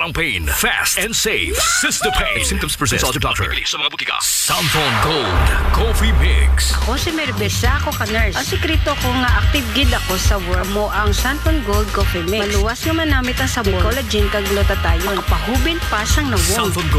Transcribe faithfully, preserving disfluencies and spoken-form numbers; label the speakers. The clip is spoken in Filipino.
Speaker 1: parang pain. Fast and safe. Sister Pain. If symptoms persist, consult your doctor. Bibili sa mga butika. Santon Gold Coffee Mix.
Speaker 2: Ako si Merbesa, ako ka nurse. Ang sikreto ko nga active gid ako sa work mo ang Santon Gold Coffee Mix. Maluwas nga manamit ang sabon, collagen kag glutathione. Makapahubin pa sang nawong.
Speaker 1: Santon